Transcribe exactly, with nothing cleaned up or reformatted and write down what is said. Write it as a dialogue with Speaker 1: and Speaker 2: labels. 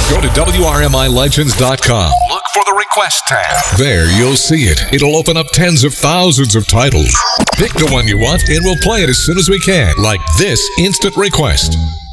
Speaker 1: Go to W R M I Legends dot com. Look for the Request tab. There, you'll see it. It'll open up tens of thousands of titles. Pick the one you want, and we'll play it as soon as we can, like this instant request.